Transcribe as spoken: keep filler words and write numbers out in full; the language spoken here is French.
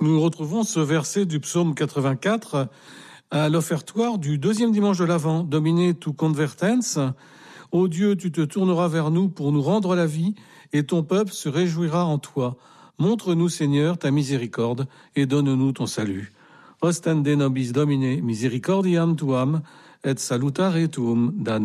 Nous retrouvons ce verset du psaume quatre-vingt-quatre à l'offertoire du deuxième dimanche de l'Avent. Domine tu convertens. Ô Dieu, tu te tourneras vers nous pour nous rendre la vie, et ton peuple se réjouira en toi. Montre-nous, Seigneur, ta miséricorde, et donne-nous ton salut. Ostende nobis Domine, misericordiam tuam, et salutare tuum, dan